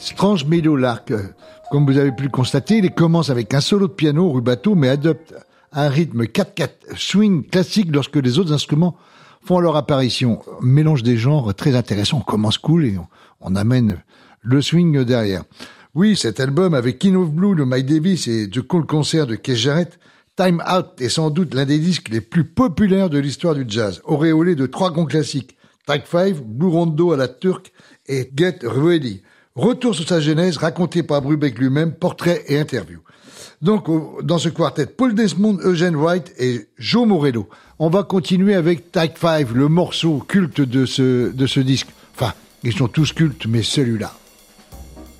Strange Meadow Lark. Comme vous avez pu le constater, il commence avec un solo de piano rubato, mais adopte un rythme 4/4 swing classique lorsque les autres instruments font leur apparition. Mélange des genres très intéressant. On commence cool et on amène le swing derrière. Oui, cet album avec King of Blue de Mike Davis et The Cool Concert de Keith Jarrett, Time Out est sans doute l'un des disques les plus populaires de l'histoire du jazz, auréolé de 3 grands classiques, Take 5, Blue Rondo à la turque et Get Ready. Retour sur sa genèse, raconté par Brubeck lui-même, portrait et interview. Donc, dans ce quartet, Paul Desmond, Eugene Wright et Joe Morello. On va continuer avec Take 5, le morceau culte de ce disque. Enfin, ils sont tous cultes, mais celui-là.